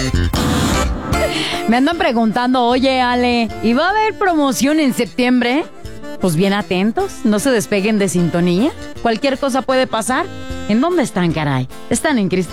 Me andan preguntando, oye, Ale, ¿y va a haber promoción en septiembre? Pues bien atentos, no se despeguen de sintonía. Cualquier cosa puede pasar. ¿En dónde están, caray? Están en Cristal.